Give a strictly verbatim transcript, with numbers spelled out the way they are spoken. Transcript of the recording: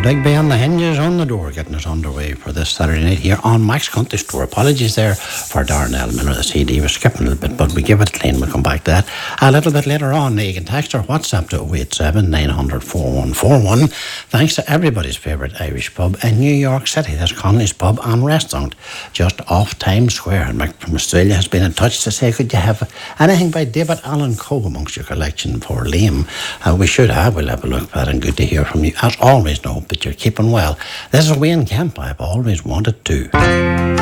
Digby on the hinges on the door, getting us underway for this Saturday night here on Max Country Store. Apologies there for Darnell Miller, the C D. We're skipping a little bit, but we give it clean. We'll come back to that a little bit later on. You can text or WhatsApp to oh eight seven, nine hundred, four one four one. Thanks to everybody's favourite Irish pub in New York City. That's Connolly's Pub and Restaurant, just off Times Square. And Mick from Australia has been in touch to say, could you have anything by David Allan Coe amongst your collection for Liam? Uh, we should have. We'll have a look at it, and good to hear from you. As always, know that you're keeping well. This is Wayne Kemp. I've always wanted to.